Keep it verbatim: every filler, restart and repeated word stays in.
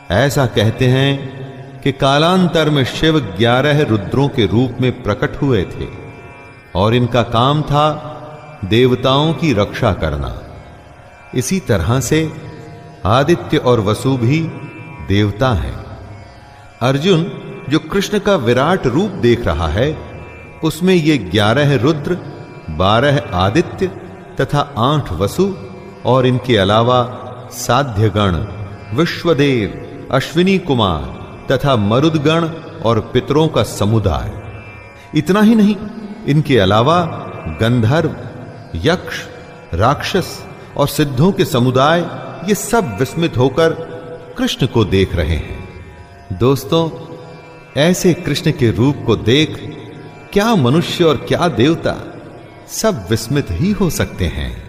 ऐसा कहते हैं कि कालांतर में शिव ग्यारह रुद्रों के रूप में प्रकट हुए थे और इनका काम था देवताओं की रक्षा करना। इसी तरह से आदित्य और वसु भी देवता हैं। अर्जुन जो कृष्ण का विराट रूप देख रहा है, उसमें ये ग्यारह रुद्र, बारह आदित्य तथा आठ वसु और इनके अलावा साध्यगण, विश्वदेव, अश्विनी कुमार तथा मरुदगण और पितरों का समुदाय। इतना ही नहीं, इनके अलावा गंधर्व, यक्ष, राक्षस और सिद्धों के समुदाय ये सब विस्मित होकर कृष्ण को देख रहे हैं। दोस्तों, ऐसे कृष्ण के रूप को देख क्या मनुष्य और क्या देवता सब विस्मित ही हो सकते हैं।